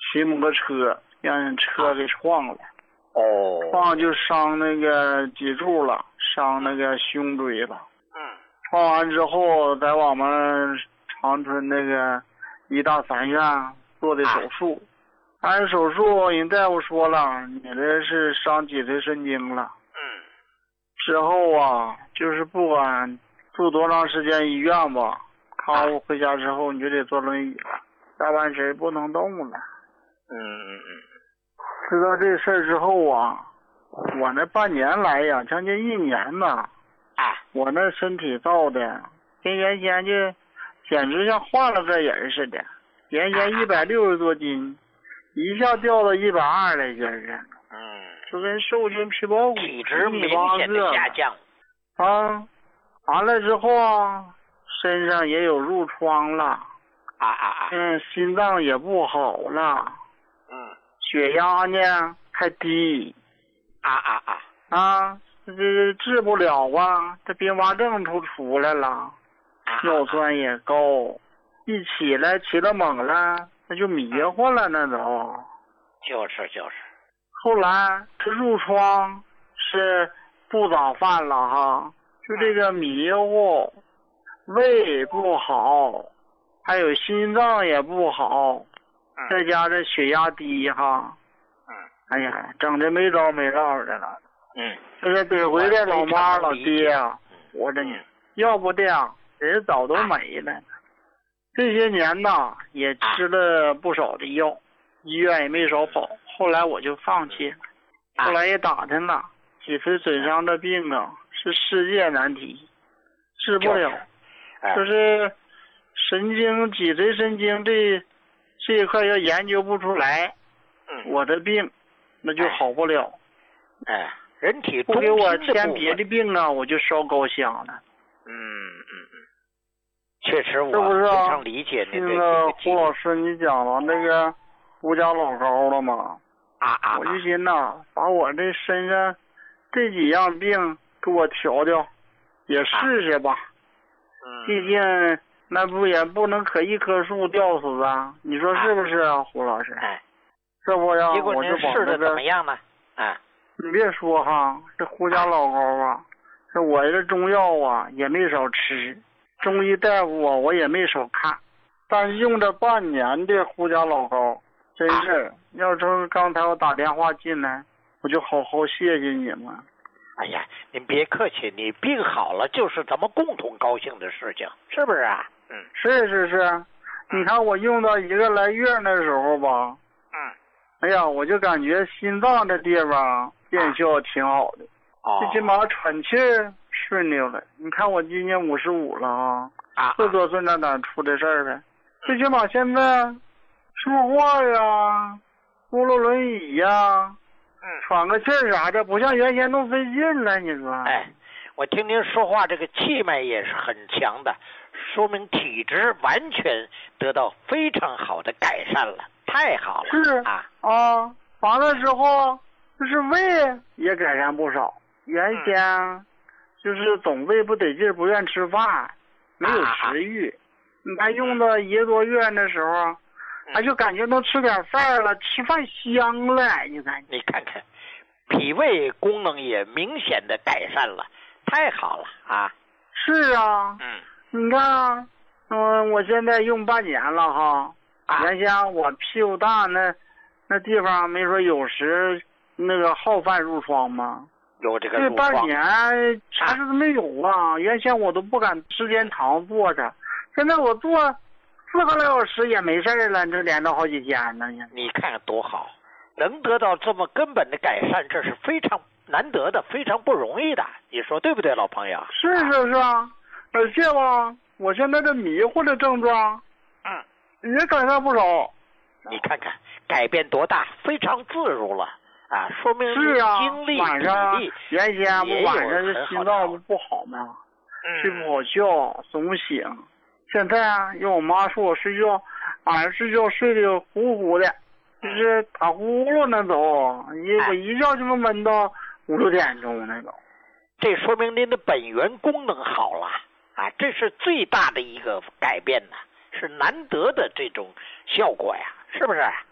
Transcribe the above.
骑摩托车让人车给撞了。撞就伤那个脊柱了，伤那个胸椎了。撞完之后，在我们长春那个医大3院做的手术。按手术，人大夫说了，你这是伤脊髓神经了。之后啊，就是不管住多长时间医院吧，康复回家之后你就得坐轮椅了，下半身不能动了。知道这事儿之后啊，我那半年来呀，将近1年呐，我那身体造的跟原先就简直像换了个人似的，原先160多斤，一下掉到120来斤儿。就跟瘦筋皮包骨， 体质明显的下降。 完了之后啊，身上也有褥疮了。心脏也不好了。血压呢还低。这治不了啊，这并发症都出来了。尿酸也高，一起得猛了，那就迷糊了，那都。 就是。 后来这褥疮是不早犯了哈，就这个迷糊，胃不好，还有心脏也不好，再加这血压低哈。哎呀，整的没着没落的了。这个得回的老妈老爹啊，活着呢，要不的呀，人早都没了。这些年呐，也吃了不少的药，医院也没少跑。后来我就放弃了，后来也打听了，脊髓损伤的病啊是世界难题，治不了。就是脊髓神经这一块要研究不出来，我的病那就好不了。 人体不给我添别的病啊，我就烧高香了。 确实我非常理解您这个胡老师你讲了那个胡家老高了吗？我就寻呐，把我这身上这几样病给我调调，也试试吧。毕竟那也不能可一棵树吊死啊，你说是不是啊，胡老师？这不呀， 结果您试的怎么样呢？ 你别说哈，这胡家老高啊，这我这中药啊也没少吃，中医大夫啊我也没少看，但是用这半年的胡家老高。真是，要说刚才我打电话进来，我就好好谢谢你们。 哎呀，您别客气，你病好了就是咱们共同高兴的事情，是不是啊？ 是，你看我用到1个来月那时候吧，哎呀，我就感觉心脏这地方见效挺好的，最起码喘气顺利了。你看我今年55了这多岁哪出的事儿呗？最起码现在。说话呀，扶了轮椅呀，喘个气儿啥的，不像原先那么费劲了。你说？ 我听您说话，这个气脉也是很强的，说明体质完全得到非常好的改善了，太好了。 是完了之后，就是胃也改善不少。原先就是总胃不得劲，不愿吃饭，没有食欲。你看用到1个多月那时候。就感觉能吃点饭了，吃饭香了。你看看，脾胃功能也明显的改善了，太好了啊！ 是啊，你看，我现在用半年了哈。原先我屁股大那地方没说有时那个好犯褥疮吗？ 有这个褥疮。这半年啥事都没有啊！原先我都不敢时间长坐着，现在我坐4个来小时也没事了，这连着好几天呢。 你看看多好，能得到这么根本的改善，这是非常难得的，非常不容易的。你说对不对，老朋友？ 是啊，而且吧，我现在这迷糊的症状，也改善不少。 你看看改变多大，非常自如了说明精力晚上原先不晚上这心脏不好吗？睡不好觉，总醒。现在要我妈说我睡觉，晚上睡觉睡得呼呼的，就是打呼噜那种，我一觉就能闷到5、6点钟那种。 这说明您的本源功能好了这是最大的一个改变是难得的这种效果呀，是不是？